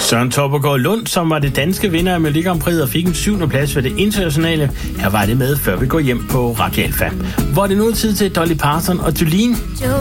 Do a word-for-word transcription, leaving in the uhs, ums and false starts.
Søren Toppergaard Lund, som var det danske vinder af Melodi Grand Prix og fik en syvende plads ved det internationale. Her var det med, før vi går hjem på Radio Alfa. Hvor er det nu tid til Dolly Parton og Jolene.